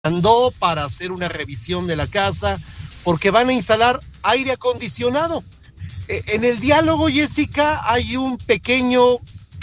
mandó para hacer una revisión de la casa porque van a instalar aire acondicionado. En el diálogo, Jessica, hay un pequeño,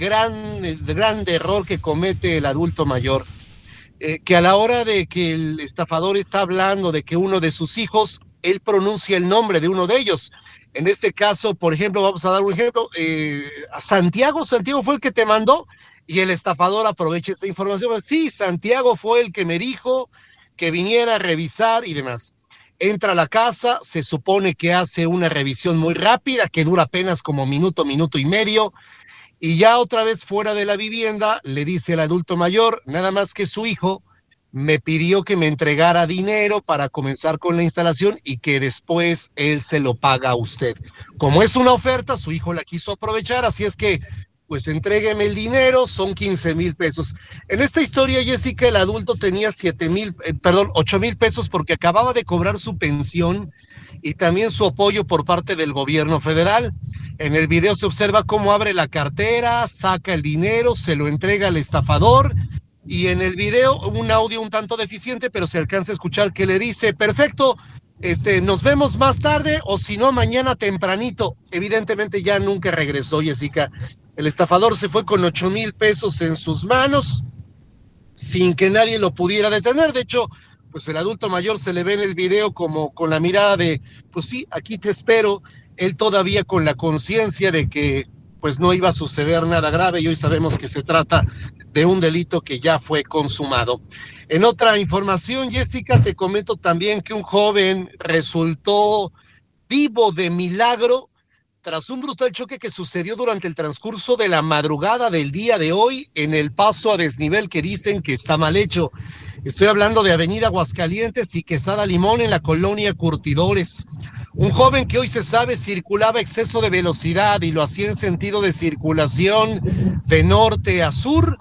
grande error que comete el adulto mayor, que a la hora de que el estafador está hablando de que uno de sus hijos, él pronuncia el nombre de uno de ellos. En este caso, por ejemplo, vamos a dar un ejemplo, Santiago fue el que te mandó, y el estafador aprovecha esa información. Sí, Santiago fue el que me dijo que viniera a revisar y demás. Entra a la casa, se supone que hace una revisión muy rápida, que dura apenas como minuto y medio, y ya otra vez fuera de la vivienda, le dice el adulto mayor, nada más que su hijo me pidió que me entregara dinero para comenzar con la instalación y que después él se lo paga a usted. Como es una oferta, su hijo la quiso aprovechar, así es que pues entrégueme el dinero, son 15,000 pesos. En esta historia, Jessica, el adulto tenía 8,000 pesos porque acababa de cobrar su pensión y también su apoyo por parte del gobierno federal. En el video se observa cómo abre la cartera, saca el dinero, se lo entrega al estafador, y en el video un audio un tanto deficiente, pero se alcanza a escuchar que le dice, perfecto, nos vemos más tarde, o si no, mañana tempranito. Evidentemente ya nunca regresó, Jessica. El estafador se fue con 8,000 pesos en sus manos, sin que nadie lo pudiera detener. De hecho, pues el adulto mayor se le ve en el video como con la mirada de, pues sí, aquí te espero, él todavía con la conciencia de que pues no iba a suceder nada grave, y hoy sabemos que se trata de un delito que ya fue consumado. En otra información, Jessica, te comento también que un joven resultó vivo de milagro tras un brutal choque que sucedió durante el transcurso de la madrugada del día de hoy en el paso a desnivel que dicen que está mal hecho. Estoy hablando de Avenida Aguascalientes y Quesada Limón en la colonia Curtidores. Un joven que hoy se sabe circulaba a exceso de velocidad y lo hacía en sentido de circulación de norte a sur.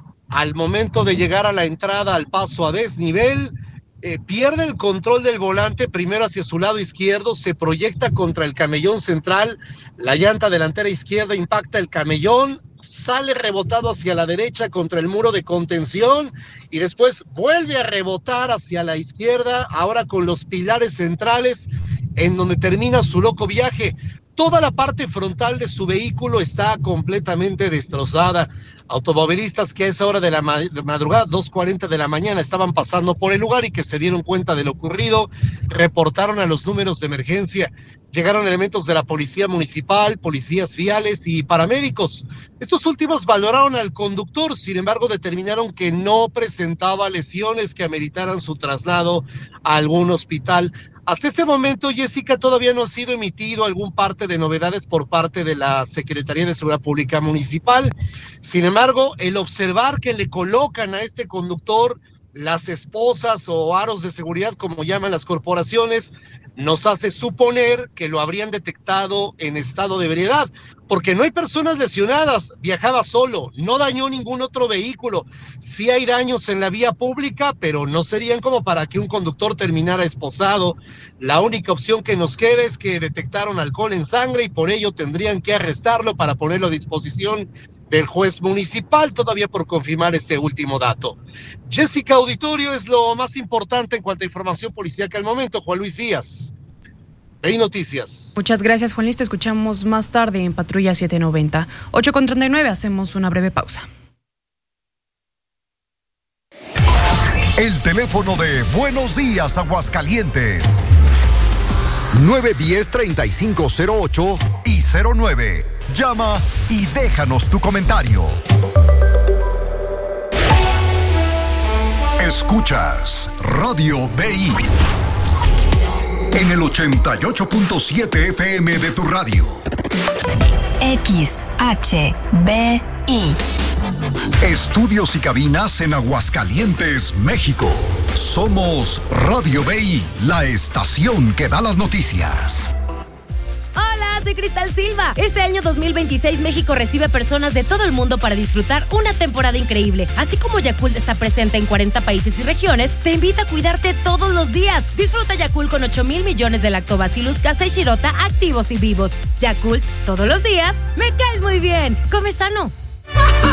Al momento de llegar a la entrada al paso a desnivel, pierde el control del volante, primero hacia su lado izquierdo, se proyecta contra el camellón central, la llanta delantera izquierda impacta el camellón, sale rebotado hacia la derecha contra el muro de contención y después vuelve a rebotar hacia la izquierda, ahora con los pilares centrales, en donde termina su loco viaje. Toda la parte frontal de su vehículo está completamente destrozada. Automovilistas que a esa hora de la madrugada, 2:40 de la mañana, estaban pasando por el lugar y que se dieron cuenta de lo ocurrido, reportaron a los números de emergencia. Llegaron elementos de la policía municipal, policías viales y paramédicos. Estos últimos valoraron al conductor, sin embargo determinaron que no presentaba lesiones que ameritaran su traslado a algún hospital. Hasta este momento, Jessica, todavía no ha sido emitido algún parte de novedades por parte de la Secretaría de Seguridad Pública Municipal. Sin embargo, el observar que le colocan a este conductor las esposas o aros de seguridad, como llaman las corporaciones, nos hace suponer que lo habrían detectado en estado de ebriedad, porque no hay personas lesionadas, viajaba solo, no dañó ningún otro vehículo. Sí hay daños en la vía pública, pero no serían como para que un conductor terminara esposado. La única opción que nos queda es que detectaron alcohol en sangre y por ello tendrían que arrestarlo para ponerlo a disposición del juez municipal, todavía por confirmar este último dato. Jessica, auditorio, es lo más importante en cuanto a información policíaca al momento. Juan Luis Díaz, Vey Noticias. Muchas gracias, Juan Luis. Te escuchamos más tarde en Patrulla 790. 8:39, hacemos una breve pausa. El teléfono de Buenos Días Aguascalientes, 910-3508 y 09. Llama y déjanos tu comentario. Escuchas Radio BI en el 88.7 FM de tu radio. XHBI. Estudios y cabinas en Aguascalientes, México. Somos Radio BI, la estación que da las noticias. Hola, soy Cristal Silva. Este año 2026 México recibe personas de todo el mundo para disfrutar una temporada increíble. Así como Yakult está presente en 40 países y regiones, te invita a cuidarte todos los días. Disfruta Yakult con 8,000 millones de lactobacillus casei shirota activos y vivos. Yakult, todos los días, me caes muy bien. Come sano.